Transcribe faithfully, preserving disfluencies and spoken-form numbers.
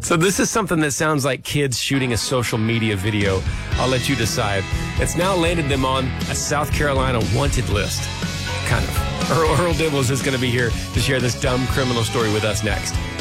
So this is something that sounds like kids shooting a social media video. I'll let you decide. It's now landed them on a South Carolina wanted list. Kind of. Earl, Earl Dibbles is going to be here to share this dumb criminal story with us next.